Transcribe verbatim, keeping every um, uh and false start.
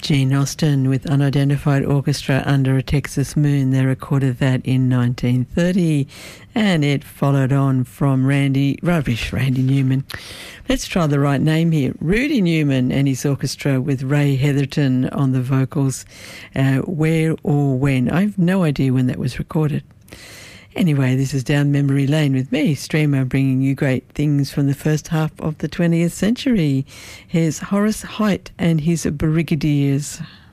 Gene Austin with Unidentified Orchestra Under a Texas Moon. They recorded that in nineteen thirty, and it followed on from Randy, rubbish, Randy Newman. Let's try the right name here. Rudy Newman and his orchestra with Ray Heatherton on the vocals. Uh, Where or When. I have no idea when that was recorded. Anyway, this is Down Memory Lane with me, Streamer, bringing you great things from the first half of the twentieth century. Here's Horace Heidt and his Brigadiers.